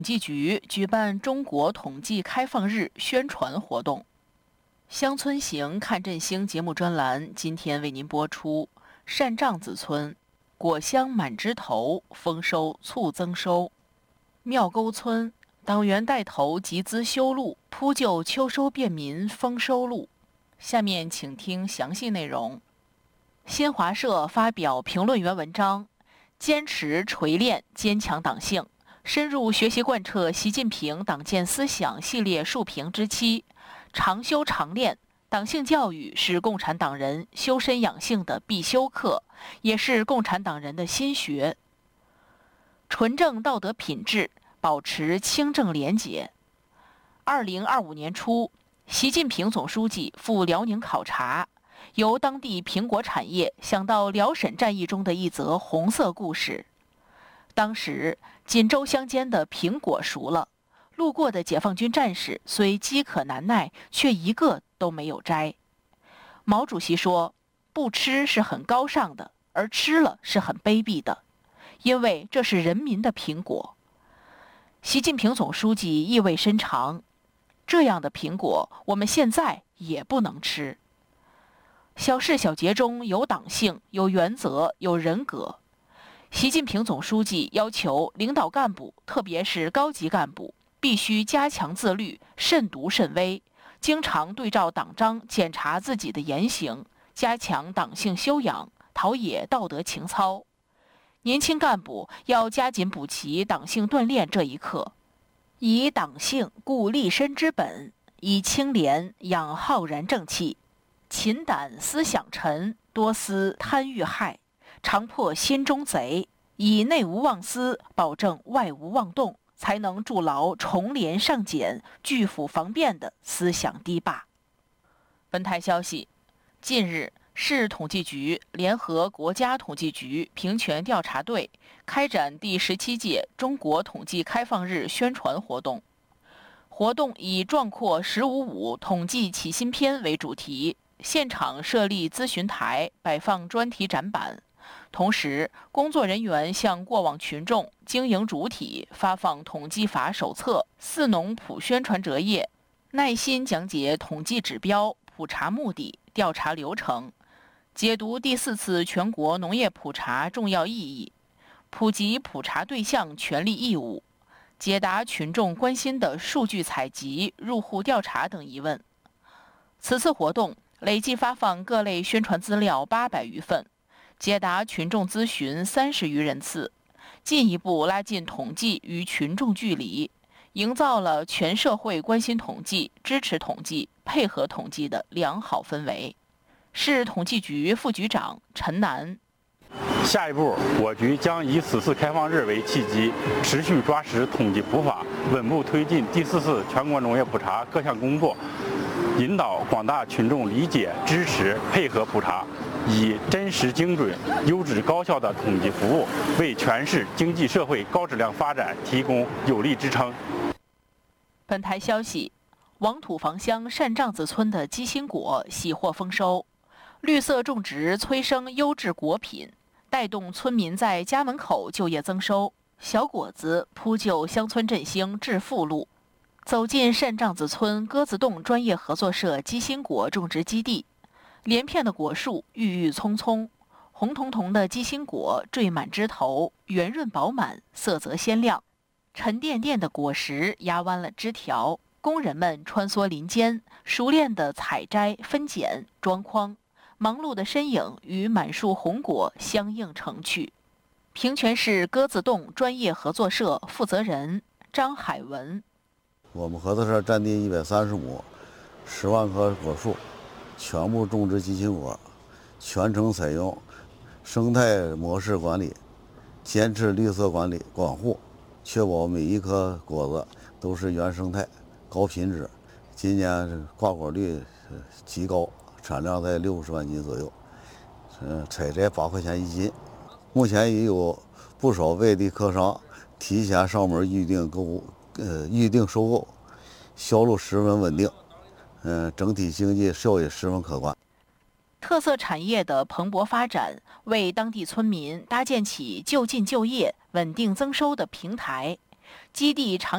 统计局举办中国统计开放日宣传活动。乡村行看振兴节目专栏今天为您播出单帐子村果香满枝头，丰收促增收。庙沟村党员带头集资修路，铺就秋收便民丰收路。下面请听详细内容。新华社发表评论员文章，坚持锤炼坚强党性，深入学习贯彻习近平党建思想系列述评之期，常修常练。党性教育是共产党人修身养性的必修课，也是共产党人的心学。纯正道德品质，保持清正廉洁。2025年初，习近平总书记赴辽宁考察，由当地苹果产业想到辽沈战役中的一则红色故事。当时锦州乡间的苹果熟了，路过的解放军战士虽饥渴难耐，却一个都没有摘。毛主席说，不吃是很高尚的，而吃了是很卑鄙的，因为这是人民的苹果。习近平总书记意味深长，这样的苹果我们现在也不能吃。小事小节中有党性，有原则，有人格。习近平总书记要求领导干部，特别是高级干部，必须加强自律，慎独慎微，经常对照党章检查自己的言行，加强党性修养，陶冶道德情操。年轻干部要加紧补齐党性锻炼这一课，以党性固立身之本，以清廉养浩然正气。勤胆思想沉，多思贪欲害，常破心中贼，以内无妄思，保证外无妄动，才能筑牢重廉尚简、拒腐防变的思想堤坝。本台消息，近日，市统计局联合国家统计局平权调查队开展第17届中国统计开放日宣传活动。活动以壮阔“1055”统计起新篇为主题，现场设立咨询台，摆放专题展板。同时，工作人员向过往群众、经营主体发放统计法手册、四农普宣传折页，耐心讲解统计指标、普查目的、调查流程，解读第4次全国农业普查重要意义，普及普查对象权利义务，解答群众关心的数据采集、入户调查等疑问。此次活动累计发放各类宣传资料800余份，解答群众咨询30余人次，进一步拉近统计与群众距离，营造了全社会关心统计、支持统计、配合统计的良好氛围。市统计局副局长陈楠。 下一步，我局将以此次开放日为契机，持续抓实统计普法，稳步推进第4次全国农业普查各项工作，引导广大群众理解、支持、配合普查，以真实精准、优质高效的统计服务，为全市经济社会高质量发展提供有力支撑。 本台消息，王土房乡单帐子村的鸡心果喜获丰收，绿色种植催生优质果品，带动村民在家门口就业增收，小果子铺就乡村振兴致富路。走进单帐子村鸽子洞专业合作社鸡心果种植基地，连片的果树郁郁葱葱，红彤彤的鸡心果缀满枝头，圆润饱满，色泽鲜亮。沉甸甸的果实压弯了枝条，工人们穿梭林间，熟练地采摘、分拣、装筐，忙碌的身影与满树红果相映成趣。平泉市鸽子洞专业合作社负责人张海文。 我们合作社占地130亩，10万棵果树，全部种植鸡心果，全程采用生态模式管理，坚持绿色管理管护，确保每一颗果子都是原生态、高品质。今年挂果率极高，产量在60万斤左右，采摘8块钱1斤。目前也有不少外地客商提前上门预定收购，销路十分稳定，整体经济效益十分可观。 特色产业的蓬勃发展，为当地村民搭建起就近就业、稳定增收的平台。基地长